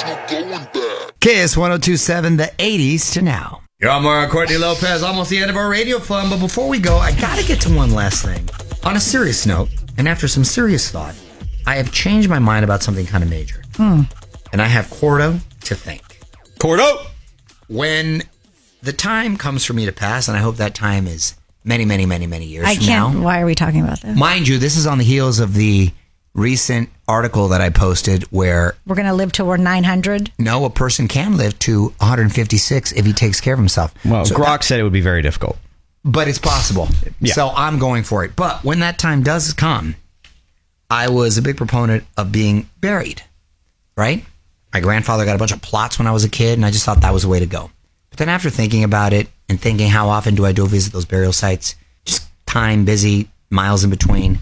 KISS 102.7, the 80s to now. You're on Mario Courtney Lopez, almost the end of our radio fun, but before we go, I gotta get to one last thing. On a serious note, and after some serious thought, I have changed my mind about something kind of major. And I have Cordo to thank. Cordo! When the time comes for me to pass, and I hope that time is many, many, many, many years from now. Why are we talking about this? Mind you, this is on the heels of the recent article that I posted where... We're going to live till we're 900? No, a person can live to 156 if he takes care of himself. Well, so Grok said it would be very difficult. But it's possible. Yeah. So I'm going for it. But when that time does come, I was a big proponent of being buried, right? My grandfather got a bunch of plots when I was a kid, and I just thought that was the way to go. But then after thinking about it and thinking how often do I go visit those burial sites, just time, busy, miles in between,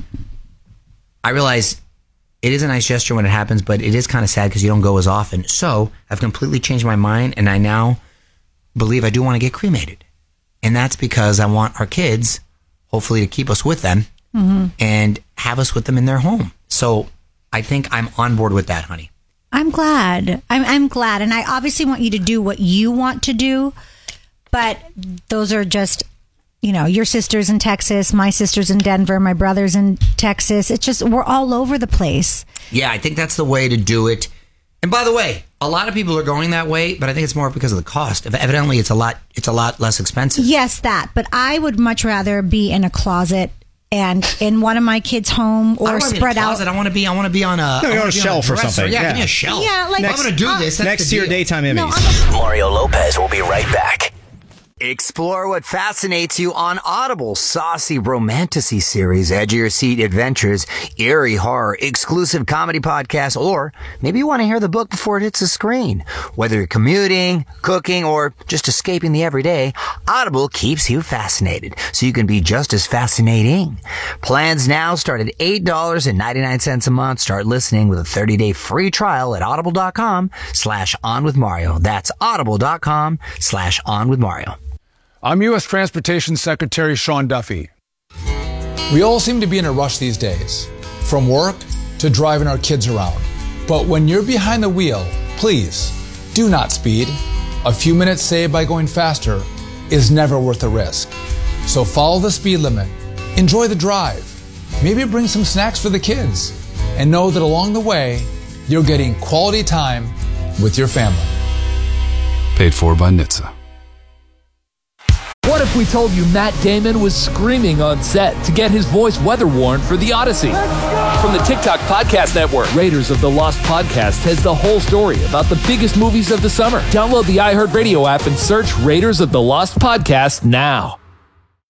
I realized it is a nice gesture when it happens, but it is kind of sad because you don't go as often. So I've completely changed my mind, and I now believe I do want to get cremated. And that's because I want our kids, hopefully, to keep us with them and have us with them in their home. So I think I'm on board with that, honey. I'm glad. I'm glad. And I obviously want you to do what you want to do, but those are just... You know, your sister's in Texas, my sister's in Denver, my brother's in Texas. It's just, we're all over the place. Yeah, I think that's the way to do it. And by the way, a lot of people are going that way, but I think it's more because of the cost. Evidently, it's a lot less expensive. Yes, that. But I would much rather be in a closet and in one of my kids' home or spread out. I want to be on a shelf or something. Yeah, give me a shelf. Yeah, like I'm going to do this. Next to your daytime Emmys. Mario Lopez will be right back. Explore what fascinates you on Audible's saucy romantasy series, edge of your seat adventures, eerie horror, exclusive comedy podcasts, or maybe you want to hear the book before it hits the screen. Whether you're commuting, cooking, or just escaping the everyday, Audible keeps you fascinated, so you can be just as fascinating. Plans now start at $8.99 a month. Start listening with a 30-day free trial at audible.com/onwithmario. That's audible.com/onwithmario. I'm U.S. Transportation Secretary Sean Duffy. We all seem to be in a rush these days, from work to driving our kids around. But when you're behind the wheel, please do not speed. A few minutes saved by going faster is never worth the risk. So follow the speed limit, enjoy the drive, maybe bring some snacks for the kids, and know that along the way, you're getting quality time with your family. Paid for by NHTSA. What if we told you Matt Damon was screaming on set to get his voice weather-worn for The Odyssey? From the TikTok Podcast Network, Raiders of the Lost Podcast has the whole story about the biggest movies of the summer. Download the iHeartRadio app and search Raiders of the Lost Podcast now.